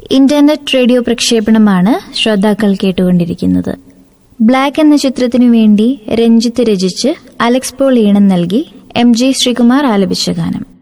Internet radio പ്രക്ഷേപണമാണ് ശ്രോതാക്കൾ കേട്ടുകൊണ്ടിരിക്കുന്നത്. Black എന്ന ചിത്രത്തിനു വേണ്ടി രഞ്ജിത്ത് രചിച്ച് അലക്സ് പോൾ ഈണം നൽകി MG ശ്രീകുമാർ ആലപിച്ച ഗാനം.